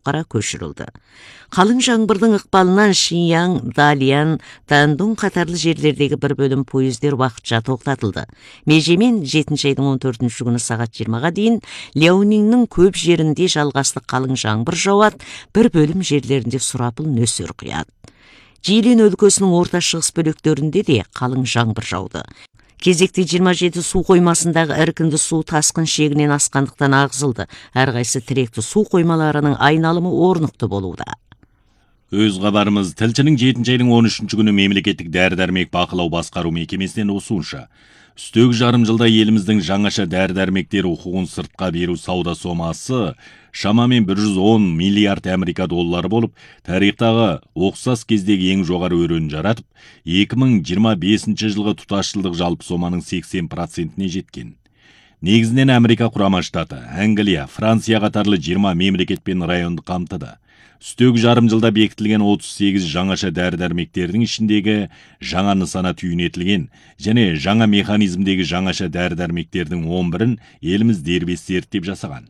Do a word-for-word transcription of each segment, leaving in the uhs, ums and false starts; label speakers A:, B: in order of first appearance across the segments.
A: Соккара көшірілді. Қалың жаңбырдың ықпалынан Шиньян, Далиян, Дандун қатарлы жерлердегі бір бөлім пойыздер уақытша тоқтатылды. Межемен жетінші айдың он төртінші күні сағат жиырмаға дейін Ляониннің көп жерінде жалғасты қалың жаңбыр жауады, бір бөлім жерлерінде сұрапыл нөсер құяды. Жилин өлкөсінің орта шығыс бөліктерінде де қалың жаңбыр жауды. Кезекте жиырма жеті су қоймасындағы іркінді су тасқын шегінен асқандықтан ағызылды. Әрқайсы тіректі су қоймаларының айналымы орнықты болуда.
B: Өз хабарымыз тілшінің жетінші айдың он үшінші күні мемлекеттік дәрі-дәрмек бақылау басқару мекемесінен осуынша. Үстегі жарым жылда еліміздің жаңаша дәрі-дәрмектер құқығын сыртқа беру сауда сомасы шамамен бір жүз он миллиард Америка доллары болып, тарихтағы оқсас кездегі ең жоғары өрен жаратып, екі мың жиырма бесінші жылғы тұтасшылдық жалпы соманың сексен процентіне жеткен. Негізінен Америка құрама штаты, Англия, Франция қатарлы жиырма мемлекет пен районды қамтыды. Үстегі жарым жылда бекітілген отыз сегіз жаңаша дәрі-дәрмектердің ішіндегі жаңа нысана түйінетілген және жаңа механизмдегі жаңаша дәрі-дәрмектердің он бірін еліміз дербес зерттеп жасаған.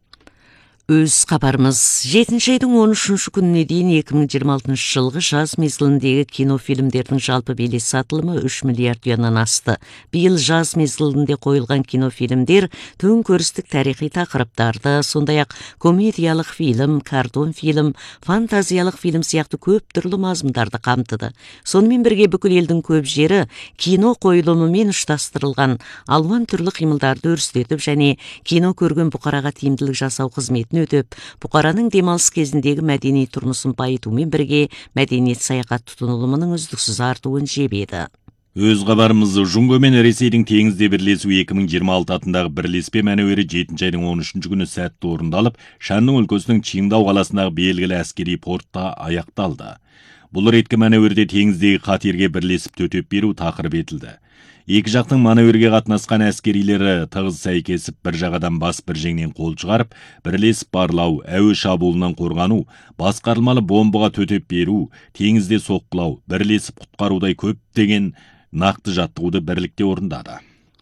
A: Өз хабарымыз жетінші айдың он үшінші күніне дейін екі мың жиырма алтыншы жылғы жаз мезгіліндегі кинофильмдердің жалпы билет сатылымы үш миллиард юаннан асты. Биыл жаз мезгілінде қойылған кинофильмдер төңкерістік тарихи тақырыптарды, сондай-ақ комедиялық фильм, картон фильм, фантазиялық фильм сияқты көп түрлі мазмұндарды қамтыды. Сонымен бірге бүкіл елдің көп жері кино қойылымымен ұштастырылған алуан түрлі қимылдарды өрістетіп және кино көрген бұқараға тиімділік жасау қызметін өтіп, бұқараның демалыс кезіндегі мәдени тұрмысын байытумен бірге мәдениет саяхат тұтынылымының үздіксіз артуын жебеді.
B: Өз хабарымыз Жұңго мен Ресейдің теңізде бірлесу екі мың жиырма алты атындағы бірлеспе мәнеуері жетінші айдың он үшінші күні сәтті орындалып, Шанның өлкесінің Чиндау қаласындағы белгілі әскери портта аяқталды. Бұл реткі мәнеуерде теңіздегі қатерге бірлесіп төтеп беру тақырып етілді. Екі жақтың маневрге қатынасқан әскерилері тығыз сәйкесіп бір жағадан бас бір жеңнен қол шығарып, бірлесіп барлау, әуе шабуылынан қорғану, басқарылмалы бомбаға төтеп беру, теңізде соққылау, бірлесіп құтқарудай көптеген нақты жаттығуды бірлікте орындады.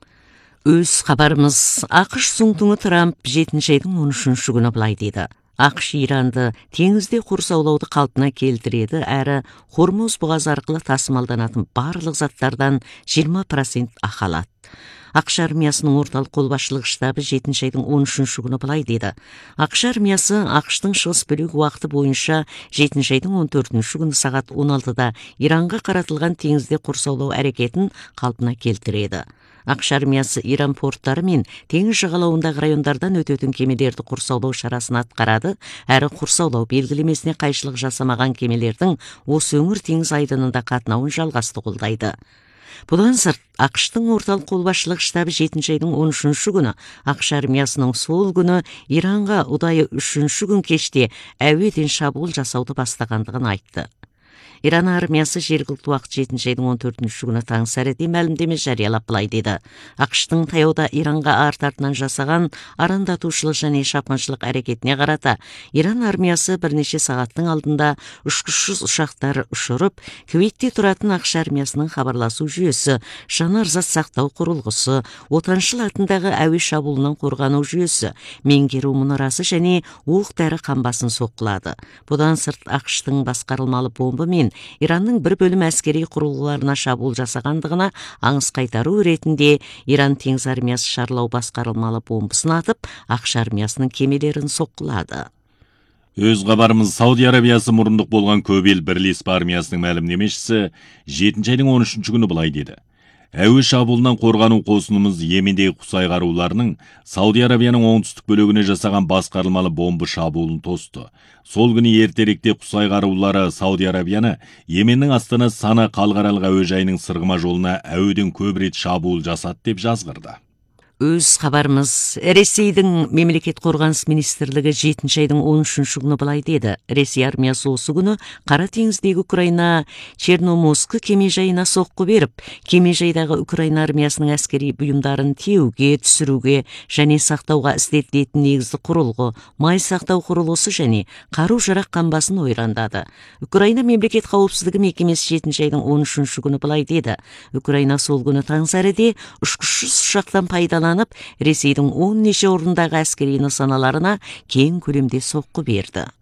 A: Өз хабарымыз ақш Зұңтұңы Трамп жетінші айдың он үшінші күні былай дейді. ақш Иранды теңізде құрсаулауды қалпына келтіреді, әрі Хормуз бұғазы арқылы тасымалданатын барлық заттардан жиырма процент ақы алады. ақш армиясының орталық қолбасшылық штабы жетінші айдың он үшінші күні былай деді. ақш армиясы ақштың шығыс бөлігі уақыты бойынша жетінші айдың он төртінші күні сағат он алтыда Иранға қаратылған теңізде құрсаулау әрекетін қалпына келтіреді. ақш армиясы Иран порттары мен теңіз жағалауындағы райондардан өтетін кемелерді құрсаулау шарасын атқарады, әрі құрсаулау белгілемесіне қайшылық жасамаған кемелердің осы өңір теңіз айдынында қатынауын жалғасты қолдайды. Бұдан сырт, ақштың орталық қолбасшылық штабы жетінші айдың он үшінші күні ақш армиясының сол күні Иранға ұдайы үшінші күн кеште әуеден шабуыл жасауды бастағандығын айтты. Иран армиясы жергілікті уақыт жетінші айдың он төртінші күні таң сәріде мәлімдеме жариялап былай деді. ақштың таяуда Иранға арт-артынан жасаған арандатушылық және шапқыншылық әрекетіне қарата Иран армиясы бірнеше сағаттың алдында ұшқышсыз ұшақтар ұшырып, Кувейтте тұратын ақш армиясының хабарласу жүйесі, жанар зат сақтау құрылғысы, отаншыл атындағы әуе шабуылынан қорғану жүйесі, меңгеру мұнарасы және оқ-дәрі қамбасын соққылады. Бұдан сырт ақштың басқарылмалы бомба мен Иранның бір бөлім әскери құрылғыларына шабуыл жасағандығына аңыз қайтару ретінде Иран теңіз армиясы шарлау басқарылмалы бомбасын атып, ақш армиясының кемелерін соққылады.
B: Өз хабарымыз Сауди Арабиясы мұрындық болған көп ел бірлесіп армиясының мәлімдемешісі жетінші айдың он үшінші күні былай деді. Әуе шабуылынан қорғану қосынымыз Йемендегі Құсай қаруларының Сауди Арабияның оңтүстік бөлігіне жасаған басқарылмалы бомба шабуылын тосты. Сол күні ертеректе Құсай қарулары Сауди Арабияны Йеменнің астанасы Сана халықаралық әуежайының сырғыма жолына әуеден көп рет шабуыл жасады деп жазғырды.
A: Өз хабарымыз Ресейдің мемлекет қорғаныс министрлігі жетінші айдың он үшінші күні былай деді. Ресей армиясы осы күні Қара теңіздегі Украина Черноморск кемежайына соққы беріп, кемежайдағы Украина армиясының әскери бұйымдарын теуге, түсіруге және сақтауға істетілетін негізді құрылғы, май сақтау құрылғысы және қару-жарақ қамбасын ойрандады. Украина мемлекет қауіпсіздігі мекемесі жетінші айдың он үшінші күні былай деді. Украина сол күні таң сәріде ұшқышсыз ұшақтан пайдаланып Ресейдің он неше орындағы әскери нысаналарына кең көлемде соққы берді.